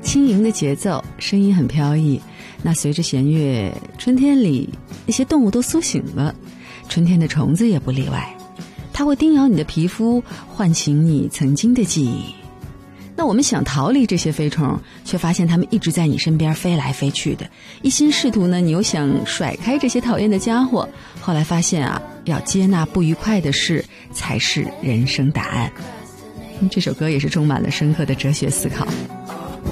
轻盈的节奏，声音很飘逸。那随着弦乐，春天里那些动物都苏醒了，春天的虫子也不例外。它会叮咬你的皮肤，唤醒你曾经的记忆。那我们想逃离这些飞虫，却发现它们一直在你身边飞来飞去的。一心试图呢，你又想甩开这些讨厌的家伙。后来发现啊，要接纳不愉快的事才是人生答案。这首歌也是充满了深刻的哲学思考。